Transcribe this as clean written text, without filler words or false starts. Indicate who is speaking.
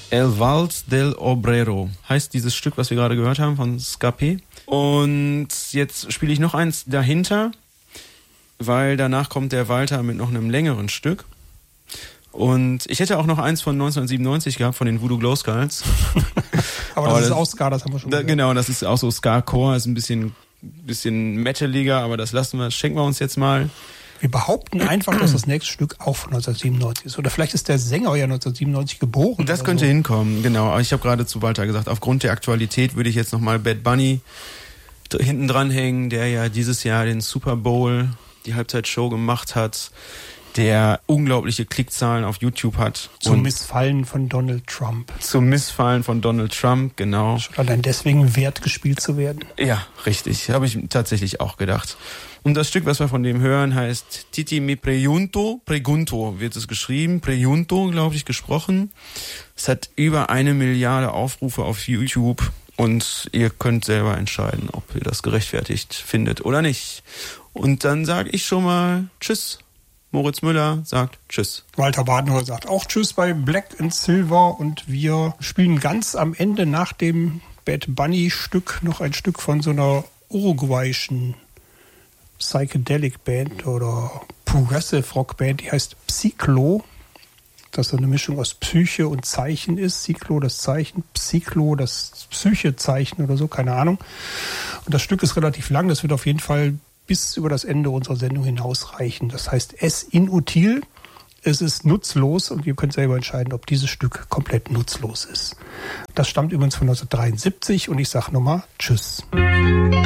Speaker 1: El Vals del Obrero heißt dieses Stück, was wir gerade gehört haben von Ska P. Und jetzt spiele ich noch eins dahinter, weil danach kommt der Walter mit noch einem längeren Stück. Und ich hätte auch noch eins von 1997 gehabt, von den Voodoo Glow Skulls.
Speaker 2: Aber das ist auch Ska, das haben wir schon gehört.
Speaker 1: Genau, das ist auch so Ska-Core, ist ein bisschen metaliger, aber das schenken wir uns jetzt mal.
Speaker 2: Wir behaupten einfach, dass das nächste Stück auch von 1997 ist. Oder vielleicht ist der Sänger ja 1997 geboren.
Speaker 1: Das könnte hinkommen, genau. Aber ich habe gerade zu Walter gesagt, aufgrund der Aktualität würde ich jetzt nochmal Bad Bunny hinten dran hängen, der ja dieses Jahr den Super Bowl, die Halbzeitshow gemacht hat, der unglaubliche Klickzahlen auf YouTube hat.
Speaker 2: Zum Missfallen von Donald Trump.
Speaker 1: Zum Missfallen von Donald Trump, genau.
Speaker 2: Schon allein deswegen wert, gespielt zu werden.
Speaker 1: Ja, richtig. Habe ich tatsächlich auch gedacht. Und das Stück, was wir von dem hören, heißt Titi mi pregunto. Pregunto wird es geschrieben. Pregunto, glaube ich, gesprochen. Es hat über 1 Milliarde Aufrufe auf YouTube. Und ihr könnt selber entscheiden, ob ihr das gerechtfertigt findet oder nicht. Und dann sage ich schon mal Tschüss. Moritz Müller sagt Tschüss.
Speaker 2: Walter Badenhol sagt auch Tschüss bei Black & Silver. Und wir spielen ganz am Ende nach dem Bad Bunny-Stück noch ein Stück von so einer uruguayischen Psychedelic Band oder Progressive Rock Band, die heißt Psyklo. Das so eine Mischung aus Psyche und Zeichen ist. Psyklo das Zeichen, Psyklo das Psyche-Zeichen oder so, keine Ahnung. Und das Stück ist relativ lang, das wird auf jeden Fall bis über das Ende unserer Sendung hinausreichen. Das heißt, es inutil, es ist nutzlos und ihr könnt selber entscheiden, ob dieses Stück komplett nutzlos ist. Das stammt übrigens von 1973 und ich sage nochmal Tschüss.